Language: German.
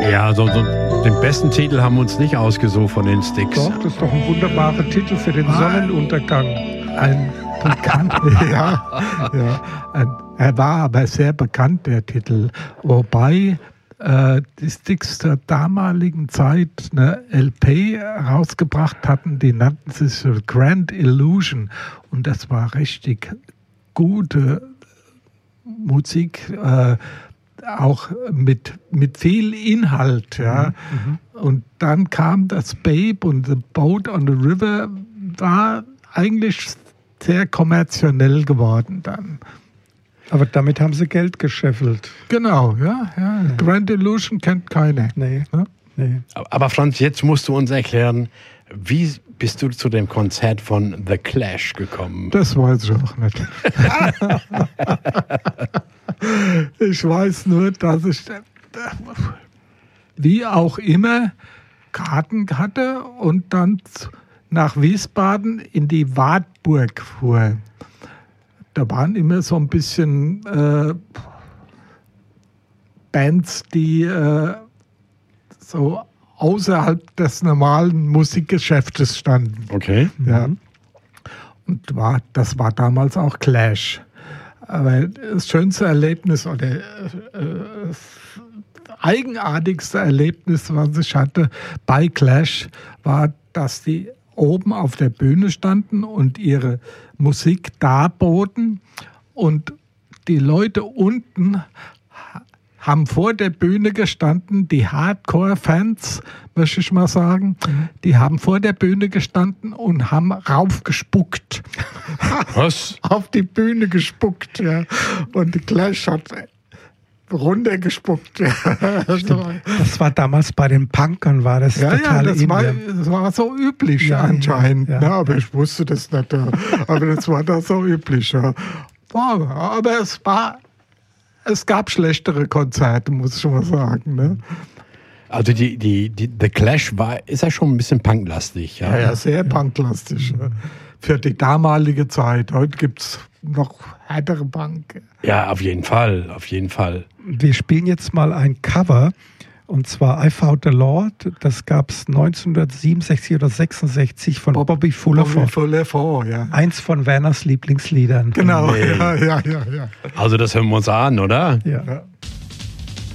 Ja, den besten Titel haben wir uns nicht ausgesucht von den Styx. Doch, das ist doch ein wunderbarer Titel für den Sonnenuntergang. Ein bekannter, er war aber sehr bekannt, der Titel. Wobei die Styx zur damaligen Zeit eine LP rausgebracht hatten, die nannten sich Grand Illusion. Und das war richtig gute Musik, auch mit viel Inhalt. Ja. Und dann kam das Babe und The Boat on the River, war eigentlich sehr kommerziell geworden dann. Aber damit haben sie Geld gescheffelt. Genau, ja. Grand Illusion kennt keiner. Nee. Ja? Nee. Aber Franz, jetzt musst du uns erklären, wie bist du zu dem Konzert von The Clash gekommen? Das weiß ich auch nicht. Ich weiß nur, dass ich wie auch immer Karten hatte und dann nach Wiesbaden in die Wartburg fuhr. Da waren immer so ein bisschen Bands, die so außerhalb des normalen Musikgeschäftes standen. Okay. Ja. Und das war damals auch Clash. Aber das schönste Erlebnis oder das eigenartigste Erlebnis, was ich hatte bei Clash, war, dass die oben auf der Bühne standen und ihre Musik darboten und die Leute unten haben vor der Bühne gestanden, die Hardcore-Fans, möchte ich mal sagen, die haben vor der Bühne gestanden und haben raufgespuckt. Was? Auf die Bühne gespuckt, ja. Und die Clash hat runtergespuckt. Ja. Das war damals bei den Punkern, war das total das war so üblich anscheinend. Ja. Ja, aber ich wusste das nicht. Ja. Aber das war da so üblich. Ja. Aber es gab schlechtere Konzerte, muss ich mal sagen. Ne? Also The Clash ist ja schon ein bisschen punklastig. Ja, ja, sehr punklastig. Ja. Für die damalige Zeit. Heute gibt es noch härtere Punk. Ja, auf jeden Fall. Wir spielen jetzt mal ein Cover, und zwar I Found the Lord. Das gab es 1967 oder 66 von Bobby Fuller Four. Ja. Eins von Werners Lieblingsliedern. Genau, Nee. ja. Also das hören wir uns an, oder? Ja.